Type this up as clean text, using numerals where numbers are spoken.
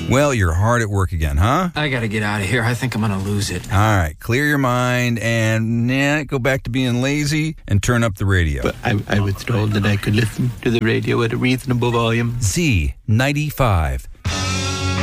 Well, you're hard at work again, huh? I gotta get out of here. I think I'm gonna lose it. All right, clear your mind and go back to being lazy and turn up the radio. But I was told that I could listen to the radio at a reasonable volume. Z95.